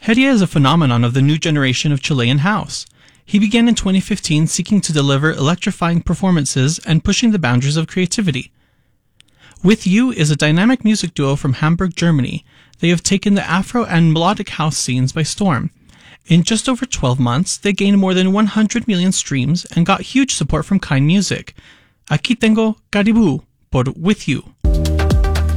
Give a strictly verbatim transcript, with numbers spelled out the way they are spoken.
Heredia is a phenomenon of the new generation of Chilean house. He began in twenty fifteen seeking to deliver electrifying performances and pushing the boundaries of creativity. With You is a dynamic music duo from Hamburg, Germany. They have taken the Afro and melodic house scenes by storm. In just over twelve months, they gained more than one hundred million streams and got huge support from Kind Music. Aquí tengo Caribou por With You.